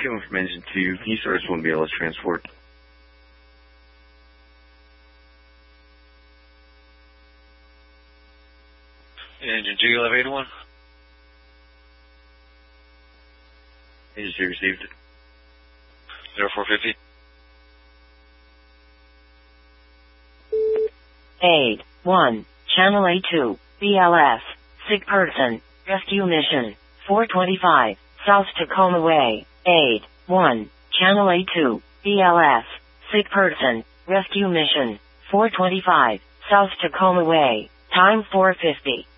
coming from Engine 2. Can you service one BLS transport? Engine 2, you'll have 81. Engine 2 received. 0450. 8-1, Channel A2, BLS, sick person, rescue mission, 425, South Tacoma Way, 8-1, Channel A2, BLS, sick person, rescue mission, 425, South Tacoma Way, time 4:50.